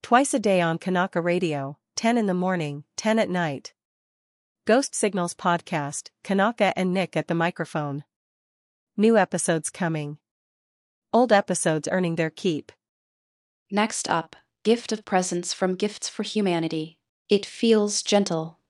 Twice a day on Kanaka Radio, 10 in the morning, 10 at night. Ghost Signals Podcast, Kanaka and Nick at the microphone. New episodes coming. Old episodes earning their keep. Next up, Gift of Presence from Gifts for Humanity. It feels gentle.